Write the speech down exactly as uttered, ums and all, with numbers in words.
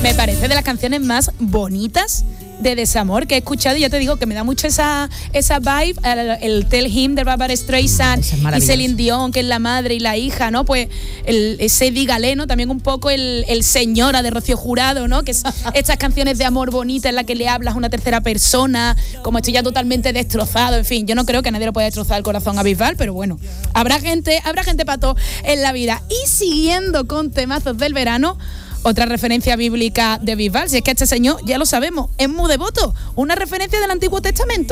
me parece de las canciones más bonitas de desamor que he escuchado, y ya te digo que me da mucho esa esa vibe, el, el Tell Him de Barbara Streisand y Celine Dion, que es la madre y la hija, ¿no? Pues el, ese Dígale, ¿no? También un poco el, el Señora de Rocío Jurado, ¿no? Que es estas canciones de amor bonitas en las que le hablas a una tercera persona, como estoy ya totalmente destrozado, en fin, yo no creo que a nadie le pueda destrozar el corazón a Bisbal, pero bueno, habrá gente, habrá gente para todo en la vida. Y siguiendo con temazos del verano, otra referencia bíblica de Bisbal, si es que este señor, ya lo sabemos, es muy devoto, una referencia del Antiguo Testamento.